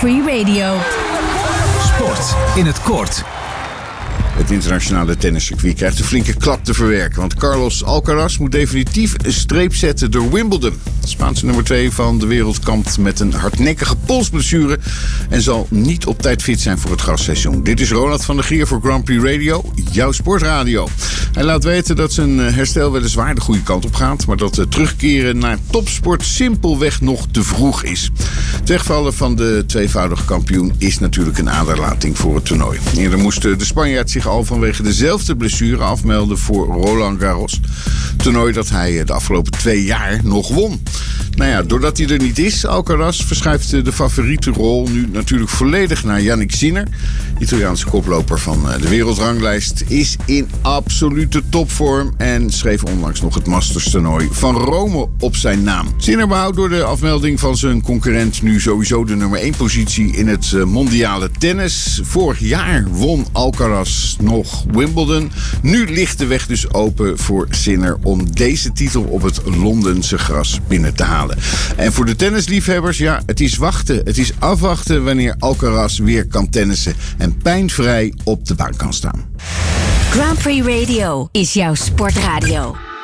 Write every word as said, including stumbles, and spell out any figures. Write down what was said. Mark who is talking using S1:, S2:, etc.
S1: Prix Radio.
S2: Sport in het kort.
S3: Het internationale tenniscircuit krijgt een flinke klap te verwerken. Want Carlos Alcaraz moet definitief een streep zetten door Wimbledon. De Spaanse nummer twee van de wereld kampt met een hardnekkige polsblessure en zal niet op tijd fit zijn voor het grasseizoen. Dit is Ronald van der Gier voor Grand Prix Radio, jouw sportradio. Hij laat weten dat zijn herstel weliswaar de goede kant op gaat, maar dat het terugkeren naar topsport simpelweg nog te vroeg is. Het wegvallen van de tweevoudige kampioen is natuurlijk een aderlating voor het toernooi. Eerder moest de Spanjaard zich al vanwege dezelfde blessure afmelden voor Roland Garros. Toernooi dat hij de afgelopen twee jaar nog won. Nou ja, doordat hij er niet is, Alcaraz, verschuift de favoriete rol nu natuurlijk volledig naar Jannik Sinner. Italiaanse koploper van de wereldranglijst is in absolute topvorm en schreef onlangs nog het Masters toernooi van Rome op zijn naam. Sinner behoudt door de afmelding van zijn concurrent nu sowieso de nummer één positie in het mondiale tennis. Vorig jaar won Alcaraz nog Wimbledon. Nu ligt de weg dus open voor Sinner om deze titel op het Londense gras binnen te halen. En voor de tennisliefhebbers, ja, het is wachten. Het is afwachten wanneer Alcaraz weer kan tennissen en pijnvrij op de baan kan staan.
S1: Grand Prix Radio is jouw sportradio.